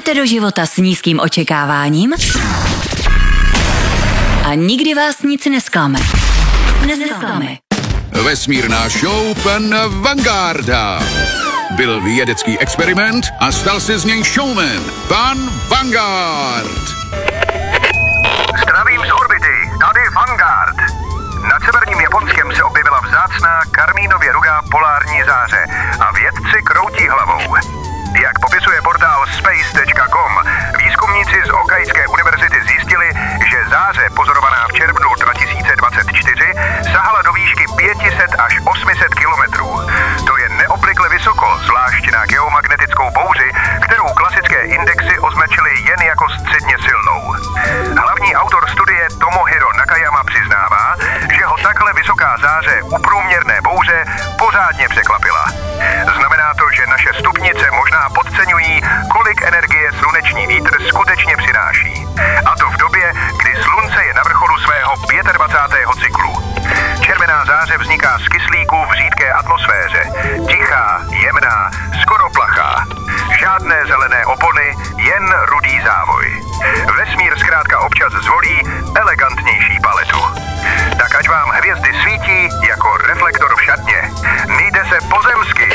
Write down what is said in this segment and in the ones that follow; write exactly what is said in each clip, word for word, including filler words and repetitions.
Jděte do života s nízkým očekáváním a nikdy vás nic nesklame. Nesklame. Vesmírná show pana Vangarda. Byl vědecký experiment a stal se z něj showman. Pan Vanguard. Zdravím z orbity, tady Vanguard. Nad severním Japonskem se objevila vzácná karmínově rudá polární záře a vědci kroutí hlavou. Jak popisuje portál space tečka com, výzkumníci z Okajské univerzity zjistili, že záře pozorovaná v červnu dva tisíce dvacet čtyři sahala do výšky pět set až osm set kilometrů. To je neobvykle vysoko, zvlášť na geomagnetickou bouři, kterou klasické indexy označily jen jako středně silnou. Hlavní autor studie Tomohiro Nakayama přiznává, že ho takhle vysoká záře u průměrné bouře pořádně překvapila. Znamená to, že naše stupnice možná podceňují, kolik energie sluneční vítr skutečně přináší. A to v době, kdy slunce je na vrcholu svého dvacátého pátého cyklu. Červená záře vzniká z kyslíku v řídké atmosféře. Tichá, jemná, skoro plachá. Žádné zelené opony, jen rudý závoj. Vesmír zkrátka občas zvolí elegantnější paletu. Tak ať vám hvězdy svítí jako reflektor v šatně. Nejde se pozemsky.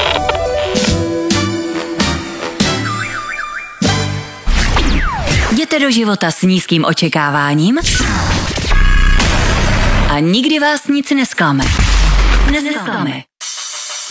Jděte do života s nízkým očekáváním a nikdy vás nic nesklame. Nesklame.